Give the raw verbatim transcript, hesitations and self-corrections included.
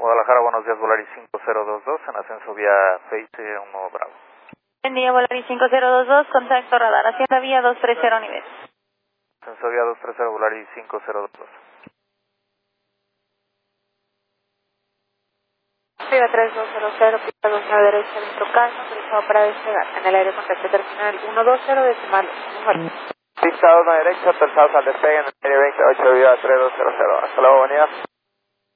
Guadalajara, buenos días, Volaris cinco cero dos dos, en ascenso vía Face uno Bravo. Buen día, Volaris cinco cero dos dos, contacto radar, hacienda vía dos tres cero nivel. Ascenso vía dos tres cero, Volaris cinco cero dos dos. Arriba tres dos cero cero, pista dos nueve derecha, viento calmo, autorizado para despegar. En el aire contacto terminal uno dos cero decimal. Pista dos derecha, terzados al despegue en el aire veintiocho vía tres dos cero cero. Hasta luego, buen día.